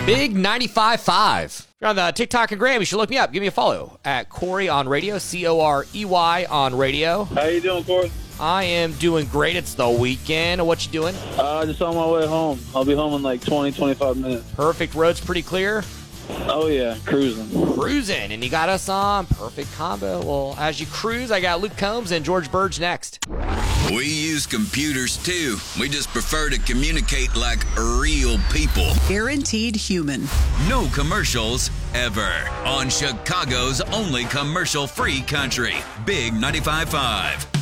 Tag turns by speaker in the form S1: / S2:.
S1: Big 95.5. If you're on the TikTok and Graham, you should look me up. Give me a follow at Corey on radio, Corey on radio.
S2: How you doing, Corey?
S1: I am doing great. It's the weekend. What you doing?
S2: Just on my way home. I'll be home in like 20, 25 minutes.
S1: Perfect. Road's pretty clear.
S2: Oh, yeah. Cruising.
S1: And you got us on Perfect Combo. Well, as you cruise, I got Luke Combs and George Burge next.
S3: We use computers, too. We just prefer to communicate like real people.
S4: Guaranteed human.
S3: No commercials, ever. On Chicago's only commercial-free country. Big 95.5.